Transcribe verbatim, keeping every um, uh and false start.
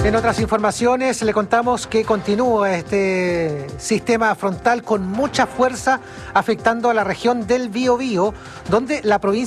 En otras informaciones le contamos que continúa este sistema frontal con mucha fuerza afectando a la región del Biobío, donde la provincia